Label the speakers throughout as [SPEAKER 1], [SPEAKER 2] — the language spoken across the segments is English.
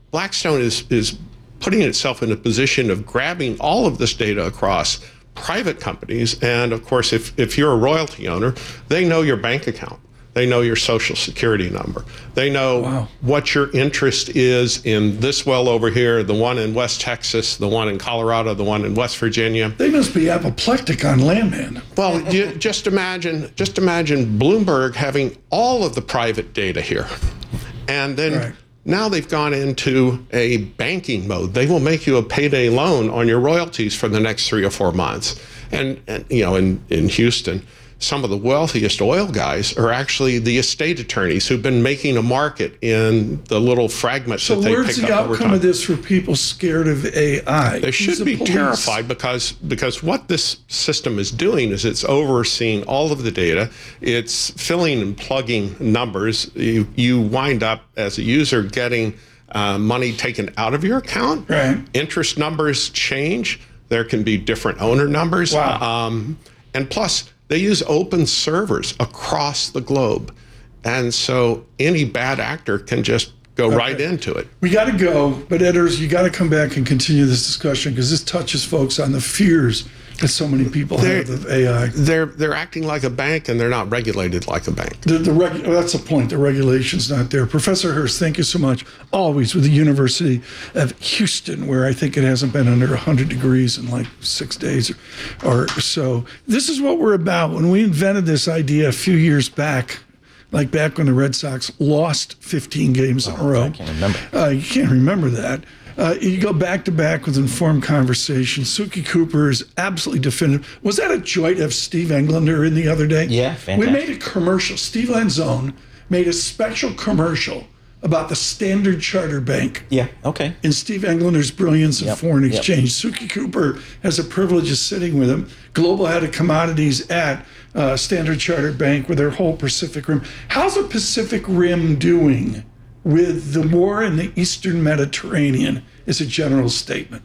[SPEAKER 1] Blackstone is putting itself in a position of grabbing all of this data across private companies. And of course, if you're a royalty owner, they know your bank account. They know your social security number. They know what your interest is in this well over here, the one in West Texas, the one in Colorado, the one in West Virginia.
[SPEAKER 2] They must be apoplectic on Landman.
[SPEAKER 1] Well, just imagine Bloomberg having all of the private data here. And then now they've gone into a banking mode. They will make you a payday loan on your royalties for the next 3 or 4 months. And you know, in Houston, some of the wealthiest oil guys are actually the estate attorneys who've been making a market in the little fragments that they picked up over time.
[SPEAKER 2] So where's the outcome of this for people scared of AI?
[SPEAKER 1] They should be terrified because what this system is doing is it's overseeing all of the data. It's filling and plugging numbers. You wind up as a user getting money taken out of your account.
[SPEAKER 2] Right.
[SPEAKER 1] Interest numbers change. There can be different owner numbers.
[SPEAKER 2] Wow.
[SPEAKER 1] And plus, they use open servers across the globe. And so any bad actor can just go right into it.
[SPEAKER 2] We got to go, but editors, you got to come back and continue this discussion because this touches folks on the fears that so many people have of AI.
[SPEAKER 1] They're acting like a bank and they're not regulated like a bank.
[SPEAKER 2] That's the point. The regulation's not there. Professor Hurst, thank you so much. Always with the University of Houston, where I think it hasn't been under 100 degrees in like 6 days or so. This is what we're about. When we invented this idea a few years back, like back when the Red Sox lost 15 games in a row.
[SPEAKER 3] I can't remember.
[SPEAKER 2] You can't remember that. You go back to back with informed conversation. Suki Cooper is absolutely definitive. Was that a joy to have Steve Englander in the other day?
[SPEAKER 3] Yeah, fantastic.
[SPEAKER 2] We made a commercial. Steve Lanzone made a special commercial about the Standard Chartered Bank.
[SPEAKER 3] Yeah, okay.
[SPEAKER 2] And Steve Englander's brilliance in foreign exchange. Suki Cooper has a privilege of sitting with him, global head of commodities at Standard Chartered Bank with their whole Pacific Rim. How's the Pacific Rim doing with the war in the Eastern Mediterranean is a general statement?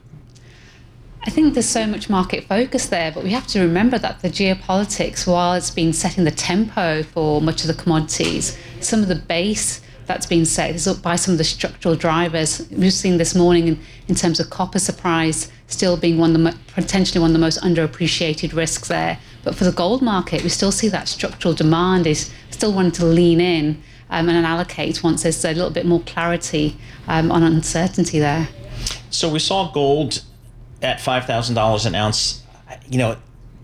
[SPEAKER 4] I think there's so much market focus there, but we have to remember that the geopolitics, while it's been setting the tempo for much of the commodities, some of the base that's been set is up by some of the structural drivers. We've seen this morning in terms of copper surprise still being potentially one of the most underappreciated risks there. But for the gold market, we still see that structural demand is still wanting to lean in and allocate once there's a little bit more clarity on uncertainty there.
[SPEAKER 3] So we saw gold at $5,000 an ounce. You know,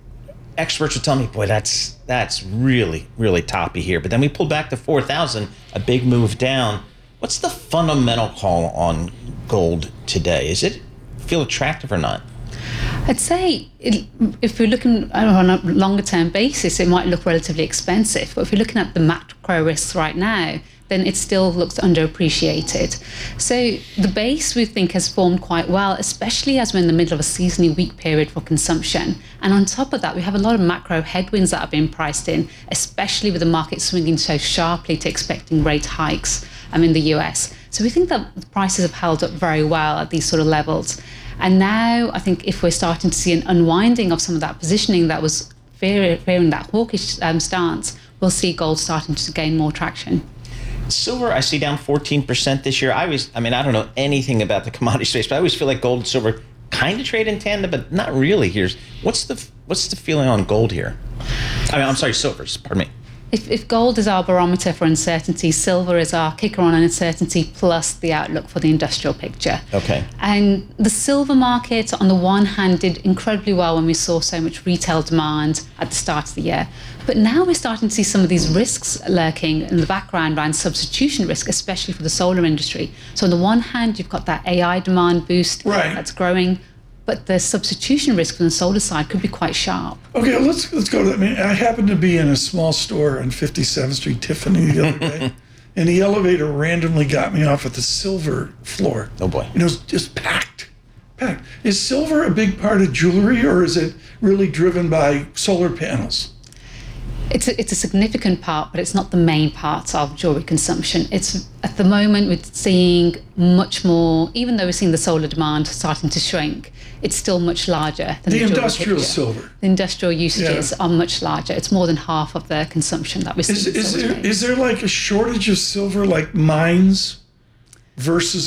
[SPEAKER 3] experts would tell me, boy, that's really, really toppy here. But then we pulled back to 4,000, a big move down. What's the fundamental call on gold today? Is it feel attractive or not?
[SPEAKER 4] I'd say if we're looking on a longer term basis, it might look relatively expensive. But if you're looking at the macro risks right now, then it still looks underappreciated. So the base, we think, has formed quite well, especially as we're in the middle of a seasonally weak period for consumption. And on top of that, we have a lot of macro headwinds that have been priced in, especially with the market swinging so sharply to expecting rate hikes in the US. So we think that the prices have held up very well at these sort of levels. And now I think if we're starting to see an unwinding of some of that positioning that was fearing that hawkish stance, we'll see gold starting to gain more traction.
[SPEAKER 3] Silver, I see down 14% this year. I don't know anything about the commodity space, but I always feel like gold and silver kind of trade in tandem, but not really. What's the feeling on gold here? Silver, pardon me.
[SPEAKER 4] If gold is our barometer for uncertainty, silver is our kicker on uncertainty plus the outlook for the industrial picture.
[SPEAKER 3] Okay.
[SPEAKER 4] And the silver market, on the one hand, did incredibly well when we saw so much retail demand at the start of the year. But now we're starting to see some of these risks lurking in the background around substitution risk, especially for the solar industry. So on the one hand, you've got that AI demand boost that's growing, but the substitution risk from the solar side could be quite sharp.
[SPEAKER 2] Okay, let's go to that. I happened to be in a small store on 57th Street, Tiffany, the other day, and the elevator randomly got me off at the silver floor.
[SPEAKER 3] Oh boy.
[SPEAKER 2] And it was just packed. Is silver a big part of jewelry, or is it really driven by solar panels?
[SPEAKER 4] It's a significant part, but it's not the main part of jewelry consumption. It's at the moment we're seeing much more, even though we're seeing the solar demand starting to shrink, it's still much larger than
[SPEAKER 2] the industrial silver.
[SPEAKER 4] The industrial usages are much larger. It's more than half of the consumption that we're seeing.
[SPEAKER 2] Is there like a shortage of silver, like mines versus